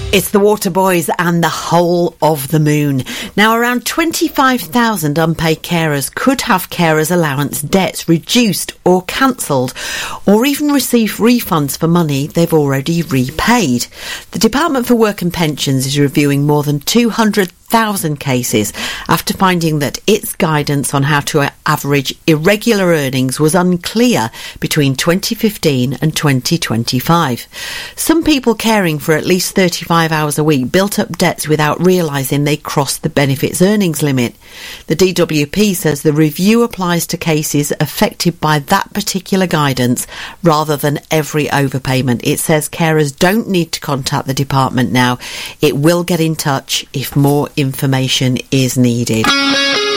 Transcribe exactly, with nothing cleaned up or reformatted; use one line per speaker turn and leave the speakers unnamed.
It's the Waterboys and the Whole of the Moon. Now, around twenty-five thousand unpaid carers could have carers allowance debts reduced or cancelled, or even receive refunds for money they've already repaid. The Department for Work and Pensions is reviewing more than two hundred thousand cases after finding that its guidance on how to average irregular earnings was unclear between twenty fifteen and twenty twenty-five. Some people caring for at least thirty-five hours a week built up debts without realising they crossed the benefits earnings limit. The D W P says the review applies to cases affected by that particular guidance rather than every overpayment. It says carers don't need to contact the department now. It will get in touch if more information is needed.